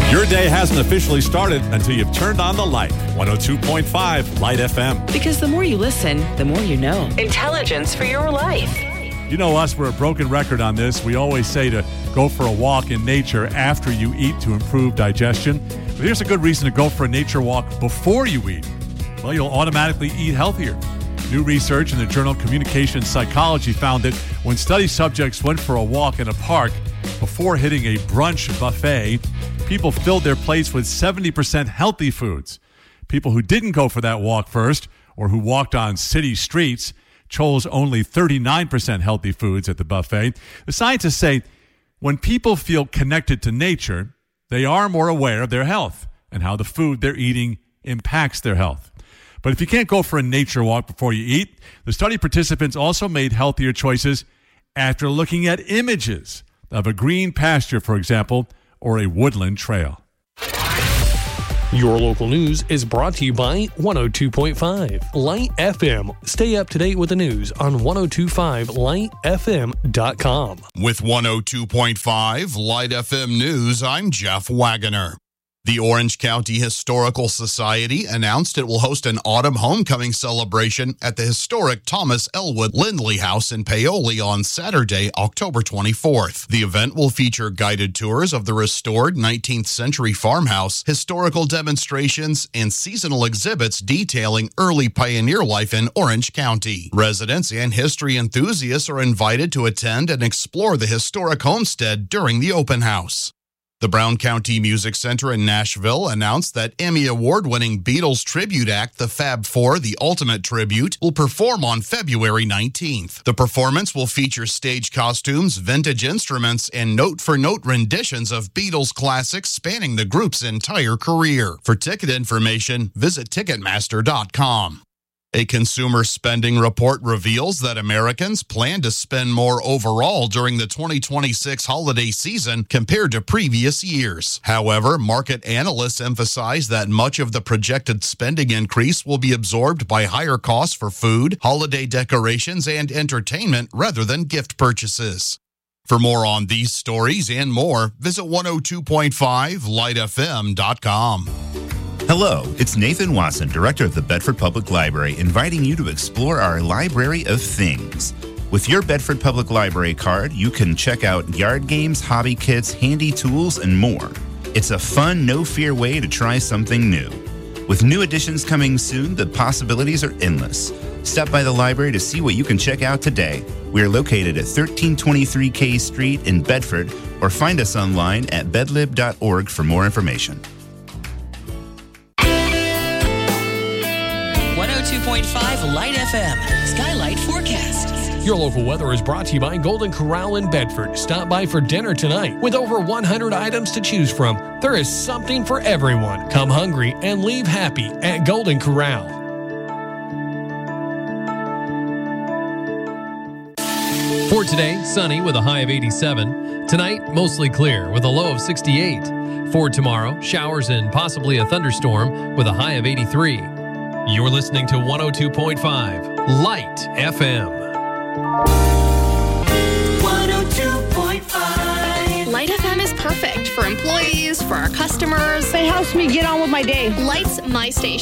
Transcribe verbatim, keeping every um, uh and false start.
Your day hasn't officially started until you've turned on the light. one oh two point five Light F M. Because the more you listen, the more you know. Intelligence for your life. You know us, we're a broken record on this. We always say to go for a walk in nature after you eat to improve digestion. But here's a good reason to go for a nature walk before you eat. Well, you'll automatically eat healthier. New research in the journal Communication Psychology found that when study subjects went for a walk in a park before hitting a brunch buffet, people filled their plates with seventy percent healthy foods. People who didn't go for that walk first, or who walked on city streets, chose only thirty-nine percent healthy foods at the buffet. The scientists say when people feel connected to nature, they are more aware of their health and how the food they're eating impacts their health. But if you can't go for a nature walk before you eat, the study participants also made healthier choices after looking at images of a green pasture, for example, or a woodland trail. Your local news is brought to you by one oh two point five Light F M. Stay up to date with the news on ten twenty-five light f m dot com. With one oh two point five Light F M News, I'm Jeff Wagoner. The Orange County Historical Society announced it will host an autumn homecoming celebration at the historic Thomas Elwood Lindley House in Paoli on Saturday, October twenty-fourth. The event will feature guided tours of the restored nineteenth century farmhouse, historical demonstrations, and seasonal exhibits detailing early pioneer life in Orange County. Residents and history enthusiasts are invited to attend and explore the historic homestead during the open house. The Brown County Music Center in Nashville announced that Emmy Award-winning Beatles tribute act, the Fab Four, The Ultimate Tribute, will perform on February nineteenth. The performance will feature stage costumes, vintage instruments, and note-for-note renditions of Beatles classics spanning the group's entire career. For ticket information, visit Ticketmaster dot com. A consumer spending report reveals that Americans plan to spend more overall during the twenty twenty-six holiday season compared to previous years. However, market analysts emphasize that much of the projected spending increase will be absorbed by higher costs for food, holiday decorations, and entertainment rather than gift purchases. For more on these stories and more, visit one oh two point five light f m dot com. Hello, it's Nathan Watson, Director of the Bedford Public Library, inviting you to explore our Library of Things. With your Bedford Public Library card, you can check out yard games, hobby kits, handy tools, and more. It's a fun, no-fear way to try something new. With new additions coming soon, the possibilities are endless. Stop by the library to see what you can check out today. We are located at thirteen twenty-three K Street in Bedford, or find us online at bedlib dot org for more information. one oh two point five Light F M. Skylight Forecast. Your local weather is brought to you by Golden Corral in Bedford. Stop by for dinner tonight. With over one hundred items to choose from, there is something for everyone. Come hungry and leave happy at Golden Corral. For today, sunny with a high of eighty-seven. Tonight, mostly clear with a low of sixty-eight. For tomorrow, showers and possibly a thunderstorm with a high of eighty-three. You're listening to one oh two point five Light F M. one oh two point five Light F M is perfect for employees, for our customers. It helps me get on with my day. Light's my station.